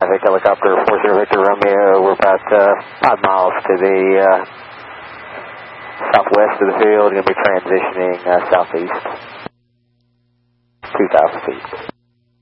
traffic, helicopter 40 Victor Romeo. We're about 5 miles to the southwest of the field. Going to be transitioning southeast, 2,000 feet.